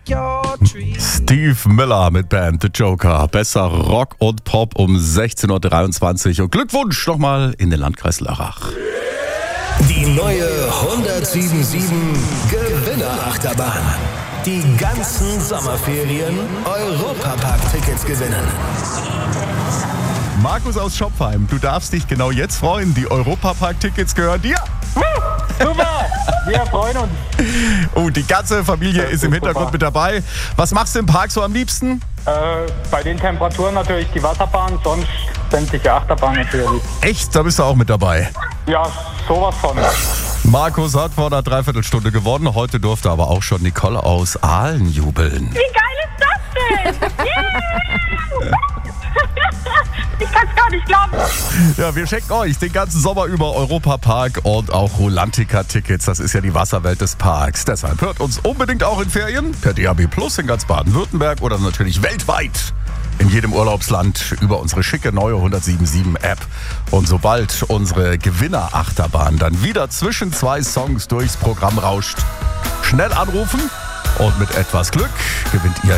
Steve Miller mit Band The Joker. Besser Rock und Pop um 16.23 Uhr. Und Glückwunsch nochmal in den Landkreis Lörrach. Die neue 107.7 Gewinnerachterbahn. Die ganzen Sommerferien Europapark-Tickets gewinnen. Markus aus Schopfheim, du darfst dich genau jetzt freuen. Die Europapark-Tickets gehören dir. Super, wir freuen uns. Oh, die ganze Familie ist im Hintergrund mit dabei. Was machst du im Park so am liebsten? Bei den Temperaturen natürlich die Wasserbahn, sonst sämtliche Achterbahn natürlich. Echt? Da bist du auch mit dabei. Ja, sowas von. Markus hat vor einer Dreiviertelstunde gewonnen. Heute durfte aber auch schon Nicole aus Aalen jubeln. Wie geil ist das denn? Yeah! Ich kann's gar nicht glauben. Ja, wir schenken euch den ganzen Sommer über Europapark und auch Rolantica-Tickets. Das ist ja die Wasserwelt des Parks. Deshalb hört uns unbedingt auch in Ferien per DAB+ in ganz Baden-Württemberg oder natürlich weltweit in jedem Urlaubsland über unsere schicke neue 107.7-App. Und sobald unsere Gewinnerachterbahn dann wieder zwischen zwei Songs durchs Programm rauscht, schnell anrufen und mit etwas Glück gewinnt ihr